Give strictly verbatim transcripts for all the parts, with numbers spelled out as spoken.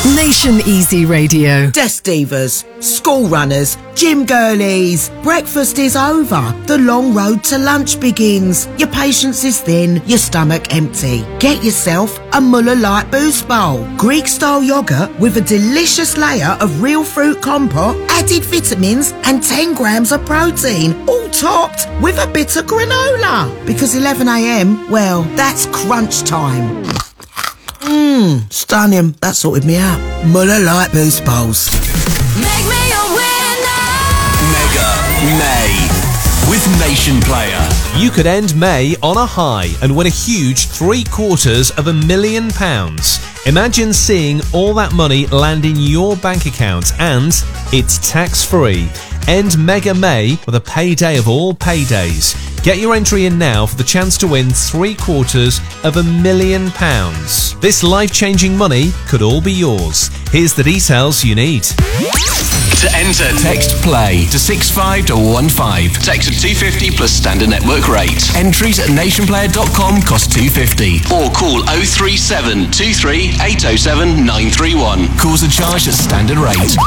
Nation Easy Radio. Desk divas, school runners, gym girlies. Breakfast is over. The long road to lunch begins. Your patience is thin, your stomach empty. Get yourself a Muller Light Boost Bowl. Greek-style yoghurt with a delicious layer of real fruit compote, added vitamins and ten grams of protein, all topped with a bit of granola. Because eleven a m, well, that's crunch time. Mmm, stunning. That sorted me out. Muller Light Boost Bowls. Make me a winner! Mega May with Nation Player. You could end May on a high and win a huge three quarters of a million pounds. Imagine seeing all that money land in your bank account, and it's tax-free. End Mega May with a payday of all paydays. Get your entry in now for the chance to win three quarters of a million pounds. This life-changing money could all be yours. Here's the details you need. To enter, text PLAY to six five one one five. Text at two fifty plus standard network rate. Entries at nation player dot com cost two fifty. Or call oh three seven two three eight oh seven nine three one. Calls are charged at standard rate.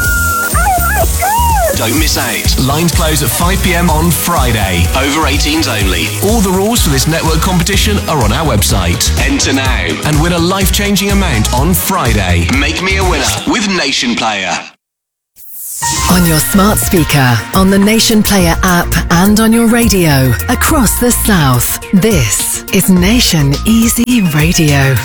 Don't miss out. Lines close at five p m on Friday. Over eighteens only. All the rules for this network competition are on our website. Enter now and win a life-changing amount on Friday. Make me a winner with Nation Player. On your smart speaker, on the Nation Player app and on your radio across the South. This is Nation Easy Radio.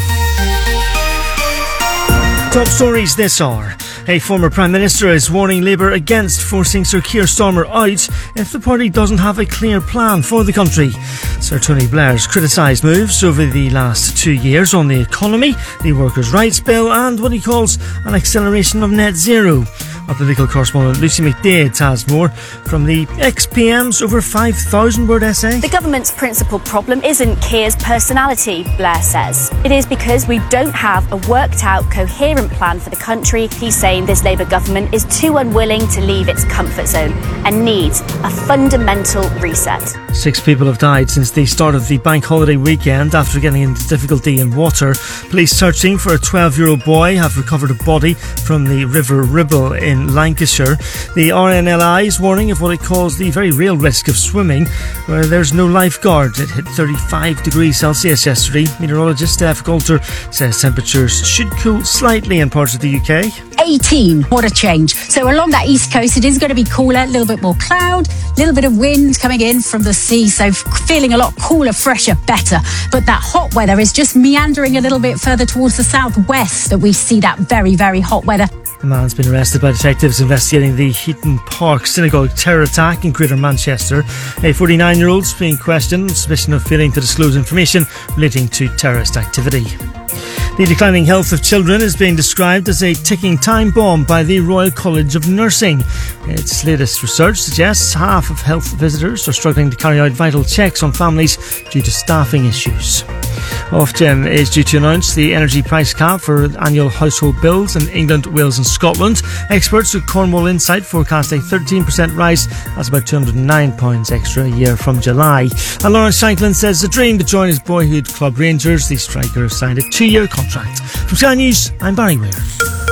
Top stories this hour. A former Prime Minister is warning Labour against forcing Sir Keir Starmer out if the party doesn't have a clear plan for the country. Sir Tony Blair's criticised moves over the last two years on the economy, the Workers' Rights Bill and what he calls an acceleration of net zero. Our political correspondent Lucy McDade has more from the ex-P M's over five thousand word essay. The government's principal problem isn't Keir's personality, Blair says. It is because we don't have a worked-out, coherent plan for the country. He's saying this Labour government is too unwilling to leave its comfort zone and needs a fundamental reset. Six people have died since the start of the bank holiday weekend after getting into difficulty in water. Police searching for a twelve-year-old boy have recovered a body from the River Ribble in Lancashire. The R N L I is warning of what it calls the very real risk of swimming where there's no lifeguard. It hit thirty-five degrees Celsius yesterday. Meteorologist Steph Coulter says temperatures should cool slightly in parts of the U K. eighteen, what a change. So along that east coast it is going to be cooler, a little bit more cloud, a little bit of wind coming in from the sea, so feeling a lot cooler, fresher, better. But that hot weather is just meandering a little bit further towards the southwest that we see that very, very hot weather. A man's been arrested by detectives investigating the Heaton Park synagogue terror attack in Greater Manchester. A forty-nine-year-old is being questioned on suspicion of failing to disclose information relating to terrorist activity. The declining health of children is being described as a ticking time bomb by the Royal College of Nursing. Its latest research suggests half of health visitors are struggling to carry out vital checks on families due to staffing issues. Ofgem is due to announce the energy price cap for annual household bills in England, Wales and Scotland. Experts at Cornwall Insight forecast a thirteen percent rise. That's about two hundred nine pounds extra a year from July. And Lawrence Shanklin says it's a dream to join his boyhood club Rangers. The striker signed a two-year contract. From Sky News, I'm Barry Ware.